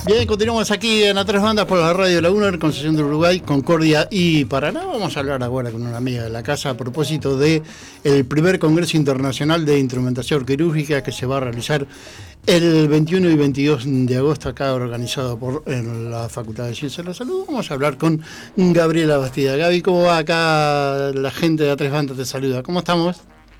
Bien, continuamos aquí en A Tres Bandas por la Radio Laguna, en Concesión de Uruguay, Concordia y Paraná. Vamos a hablar ahora con una amiga de la casa a propósito de el primer Congreso Internacional de Instrumentación Quirúrgica que se va a realizar el 21 y 22 de agosto, acá organizado por la Facultad de Ciencias de la Salud. Vamos a hablar con Gabriela Bastida. Gaby, ¿cómo va acá? La gente de A Tres Bandas te saluda. ¿Cómo estamos?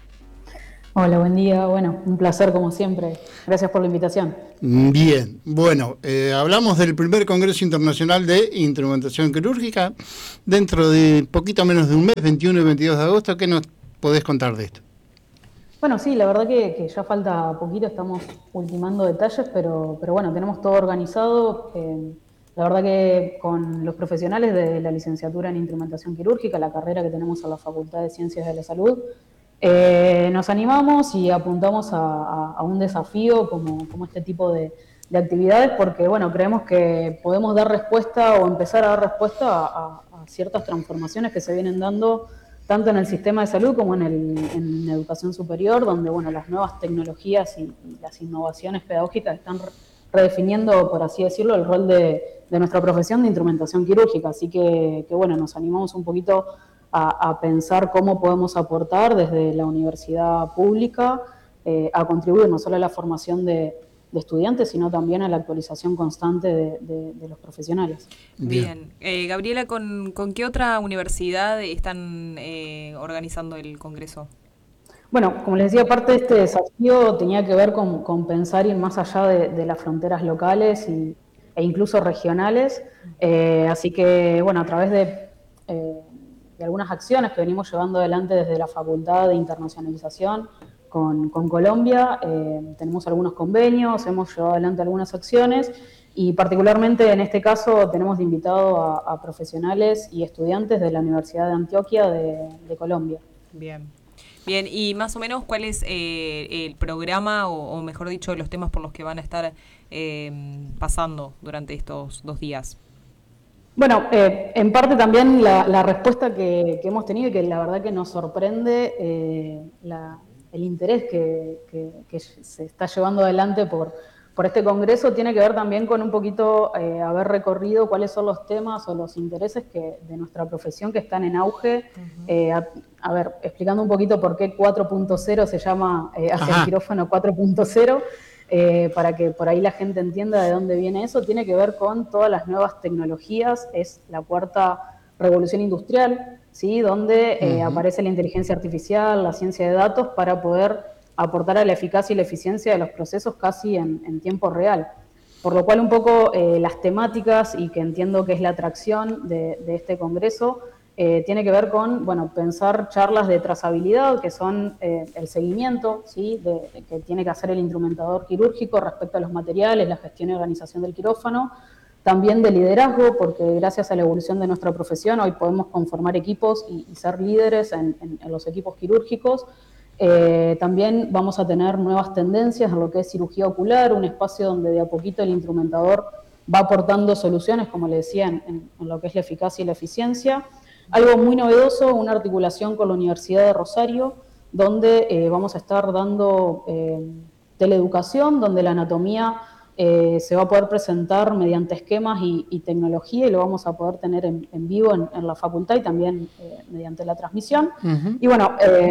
Hola, buen día. Bueno, un placer como siempre. Gracias por la invitación. Bien, bueno, hablamos del primer Congreso Internacional de Instrumentación Quirúrgica dentro de poquito menos de un mes, 21 y 22 de agosto. ¿Qué nos podés contar de esto? Bueno, sí, la verdad que ya falta poquito, estamos ultimando detalles, pero bueno, tenemos todo organizado. La verdad que con los profesionales de la licenciatura en Instrumentación Quirúrgica, la carrera que tenemos en la Facultad de Ciencias de la Salud, nos animamos y apuntamos a un desafío como este tipo de actividades, porque bueno, creemos que podemos dar respuesta o empezar a dar respuesta a ciertas transformaciones que se vienen dando tanto en el sistema de salud como en educación superior, donde bueno, las nuevas tecnologías y las innovaciones pedagógicas están redefiniendo, por así decirlo, el rol de nuestra profesión de instrumentación quirúrgica. Así que bueno, nos animamos un poquito a pensar cómo podemos aportar desde la universidad pública a contribuir no solo a la formación de estudiantes, sino también a la actualización constante de los profesionales. Bien. Gabriela, ¿con qué otra universidad están organizando el Congreso? Bueno, como les decía, parte de este desafío tenía que ver con pensar ir más allá de las fronteras locales e incluso regionales. Así que, bueno, a través de algunas acciones que venimos llevando adelante desde la Facultad de Internacionalización con Colombia, tenemos algunos convenios, hemos llevado adelante algunas acciones y particularmente en este caso tenemos de invitado a profesionales y estudiantes de la Universidad de Antioquia de Colombia. Bien. Bien, y más o menos cuál es el programa o mejor dicho los temas por los que van a estar pasando durante estos 2 días. Bueno, en parte también la respuesta que hemos tenido y que la verdad que nos sorprende el interés que se está llevando adelante por este congreso tiene que ver también con un poquito haber recorrido cuáles son los temas o los intereses de nuestra profesión que están en auge. A ver, explicando un poquito por qué 4.0 se llama hacia el quirófano 4.0. Para que por ahí la gente entienda de dónde viene eso, tiene que ver con todas las nuevas tecnologías, es la cuarta revolución industrial, ¿sí? Donde aparece la inteligencia artificial, la ciencia de datos, para poder aportar a la eficacia y la eficiencia de los procesos casi en tiempo real. Por lo cual un poco las temáticas, y que entiendo que es la atracción de este congreso, tiene que ver con, bueno, pensar charlas de trazabilidad, que son el seguimiento, ¿sí? Que tiene que hacer el instrumentador quirúrgico respecto a los materiales, la gestión y organización del quirófano, también de liderazgo, porque gracias a la evolución de nuestra profesión hoy podemos conformar equipos y ser líderes en los equipos quirúrgicos. También vamos a tener nuevas tendencias en lo que es cirugía ocular, un espacio donde de a poquito el instrumentador va aportando soluciones, como le decía, en lo que es la eficacia y la eficiencia. Algo muy novedoso, una articulación con la Universidad de Rosario, donde vamos a estar dando teleeducación, donde la anatomía se va a poder presentar mediante esquemas y tecnología, y lo vamos a poder tener en vivo en la facultad y también mediante la transmisión. Y bueno,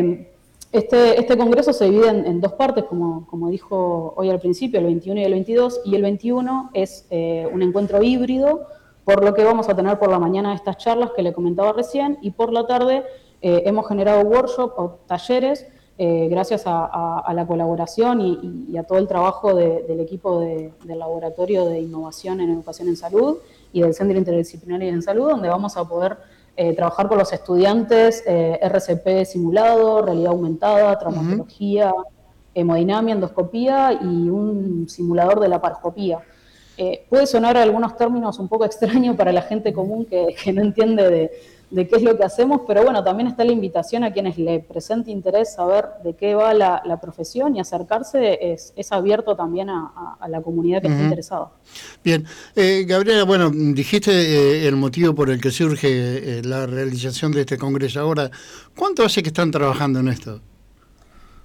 este congreso se divide en 2 partes, como dijo hoy al principio, el 21 y el 22, y el 21 es un encuentro híbrido, por lo que vamos a tener por la mañana estas charlas que le comentaba recién, y por la tarde hemos generado workshops o talleres gracias a la colaboración y a todo el trabajo del equipo del Laboratorio de Innovación en Educación en Salud y del Centro Interdisciplinario en Salud, donde vamos a poder trabajar con los estudiantes RCP simulado, realidad aumentada, traumatología, hemodinamia, endoscopía y un simulador de laparoscopía. Puede sonar algunos términos un poco extraños para la gente común que no entiende de qué es lo que hacemos, pero bueno, también está la invitación a quienes le presente interés saber de qué va la profesión, y acercarse es abierto también a la comunidad que esté interesada. Bien, Gabriela, bueno, dijiste el motivo por el que surge la realización de este congreso. Ahora, ¿cuánto hace que están trabajando en esto?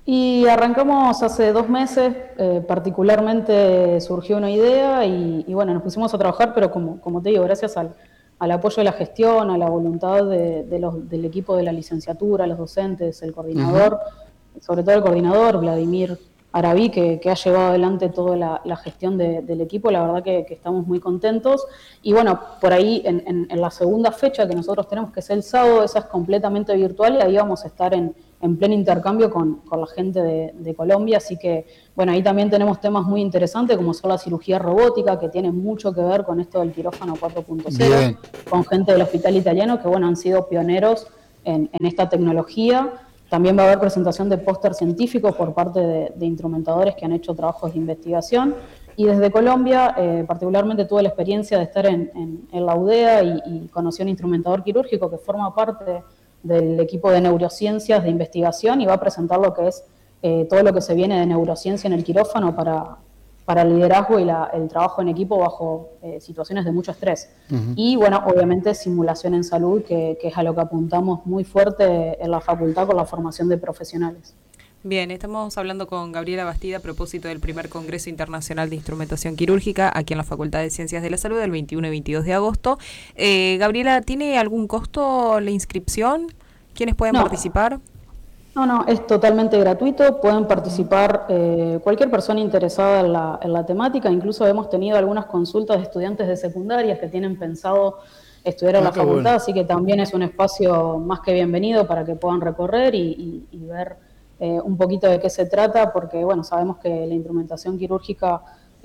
Y arrancamos hace 2 meses, particularmente surgió una idea y bueno, nos pusimos a trabajar, pero como te digo, gracias al apoyo de la gestión, a la voluntad del equipo de la licenciatura, los docentes, el coordinador, sobre todo el coordinador, Vladimir Arabí, que ha llevado adelante toda la gestión del equipo, la verdad que estamos muy contentos. Y bueno, por ahí en la segunda fecha que nosotros tenemos, que es el sábado, esa es completamente virtual y ahí vamos a estar en pleno intercambio con la gente de Colombia, así que bueno, ahí también tenemos temas muy interesantes como son la cirugía robótica, que tiene mucho que ver con esto del quirófano 4.0, con gente del hospital italiano que bueno, han sido pioneros en esta tecnología. También va a haber presentación de póster científicos por parte de instrumentadores que han hecho trabajos de investigación. Y desde Colombia, particularmente tuve la experiencia de estar en la UDEA y conocí a un instrumentador quirúrgico que forma parte del equipo de neurociencias de investigación y va a presentar lo que es todo lo que se viene de neurociencia en el quirófano para el liderazgo y el trabajo en equipo bajo situaciones de mucho estrés. Y bueno, obviamente simulación en salud, que es a lo que apuntamos muy fuerte en la facultad con la formación de profesionales. Bien, estamos hablando con Gabriela Bastida a propósito del primer Congreso Internacional de Instrumentación Quirúrgica aquí en la Facultad de Ciencias de la Salud el 21 y 22 de agosto. Gabriela, ¿tiene algún costo la inscripción? ¿Quiénes pueden participar? No, es totalmente gratuito, pueden participar cualquier persona interesada en la temática, incluso hemos tenido algunas consultas de estudiantes de secundarias que tienen pensado estudiar en la facultad, así que también es un espacio más que bienvenido para que puedan recorrer y ver un poquito de qué se trata, porque bueno, sabemos que la instrumentación quirúrgica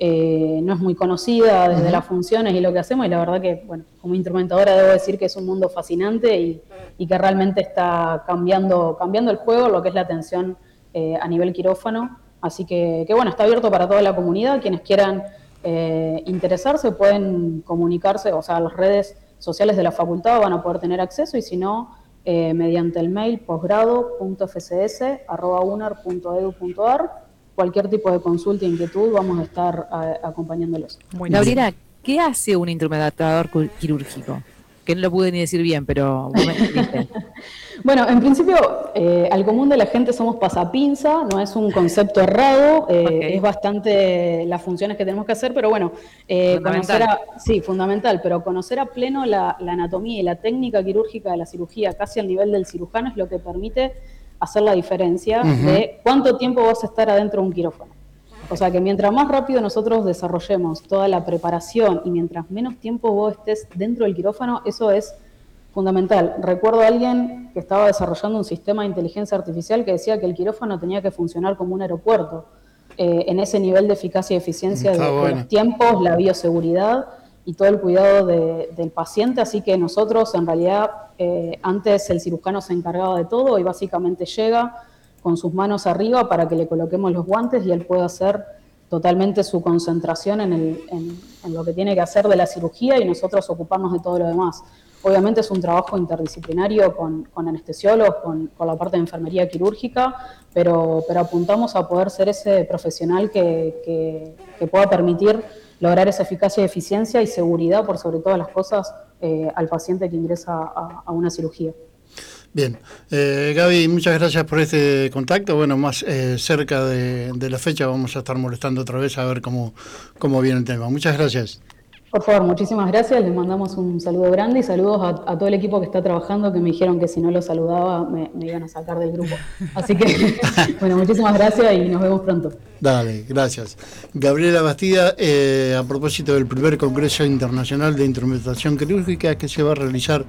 no es muy conocida desde las funciones y lo que hacemos, y la verdad que, bueno, como instrumentadora debo decir que es un mundo fascinante y que realmente está cambiando el juego, lo que es la atención a nivel quirófano, así que bueno, está abierto para toda la comunidad, quienes quieran interesarse pueden comunicarse, o sea, las redes sociales de la facultad van a poder tener acceso, y si no, mediante el mail posgrado.fcs@unar.edu.ar. Cualquier tipo de consulta e inquietud vamos a estar acompañándolos. Gabriela, ¿qué hace un instrumentador quirúrgico? Que no lo pude ni decir bien, pero vos me entendiste. Bueno, en principio, al común de la gente somos pasapinza, no es un concepto errado, es bastante las funciones que tenemos que hacer, pero bueno, fundamental, pero conocer a pleno la anatomía y la técnica quirúrgica de la cirugía, casi al nivel del cirujano, es lo que permite hacer la diferencia de cuánto tiempo vas a estar adentro de un quirófano. O sea que mientras más rápido nosotros desarrollemos toda la preparación y mientras menos tiempo vos estés dentro del quirófano, eso es fundamental. Recuerdo a alguien que estaba desarrollando un sistema de inteligencia artificial que decía que el quirófano tenía que funcionar como un aeropuerto, en ese nivel de eficacia y eficiencia de los tiempos, la bioseguridad y todo el cuidado del paciente, así que nosotros en realidad antes el cirujano se encargaba de todo y básicamente llega con sus manos arriba para que le coloquemos los guantes y él pueda hacer totalmente su concentración en lo que tiene que hacer de la cirugía y nosotros ocuparnos de todo lo demás. Obviamente es un trabajo interdisciplinario con anestesiólogos, con la parte de enfermería quirúrgica, pero apuntamos a poder ser ese profesional que pueda permitir lograr esa eficacia y eficiencia y seguridad por sobre todas las cosas al paciente que ingresa a una cirugía. Bien, Gaby, muchas gracias por este contacto. Bueno, más cerca de la fecha vamos a estar molestando otra vez a ver cómo viene el tema. Muchas gracias. Por favor, muchísimas gracias. Les mandamos un saludo grande y saludos a todo el equipo que está trabajando, que me dijeron que si no los saludaba me iban a sacar del grupo. Así que, bueno, muchísimas gracias y nos vemos pronto. Dale, gracias. Gabriela Bastida, a propósito del primer Congreso Internacional de Instrumentación Quirúrgica que se va a realizar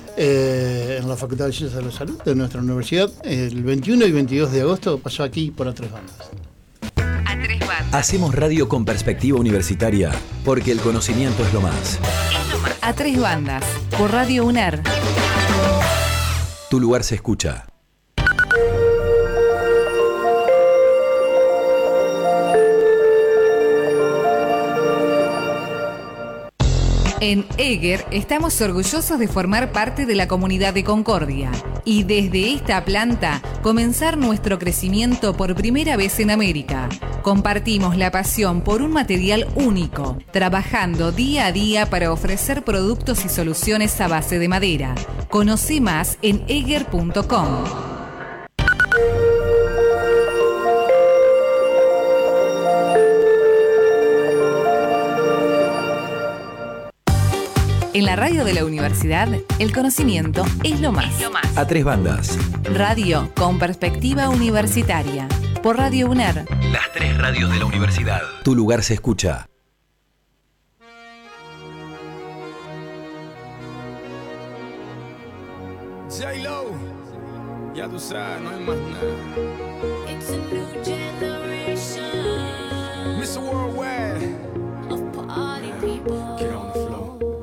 en la Facultad de Ciencias de la Salud de nuestra universidad el 21 y 22 de agosto, pasó aquí por A3 Bandas. Hacemos radio con perspectiva universitaria, porque el conocimiento es lo más. A3 Bandas, por Radio UNAR. Tu lugar se escucha. En EGER estamos orgullosos de formar parte de la comunidad de Concordia y desde esta planta comenzar nuestro crecimiento por primera vez en América. Compartimos la pasión por un material único, trabajando día a día para ofrecer productos y soluciones a base de madera. Conoce más en eger.com. En la radio de la universidad, el conocimiento es lo más. A tres bandas. Radio con perspectiva universitaria. Por Radio UNER. Las tres radios de la universidad. Tu lugar se escucha. J-Lo, ya tú sabes, no hay más nada.